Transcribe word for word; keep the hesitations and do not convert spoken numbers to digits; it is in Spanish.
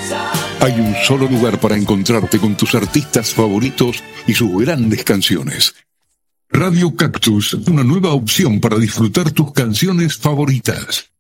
Hay un solo lugar para encontrarte con tus artistas favoritos y sus grandes canciones. Radio Cactus, una nueva opción para disfrutar tus canciones favoritas.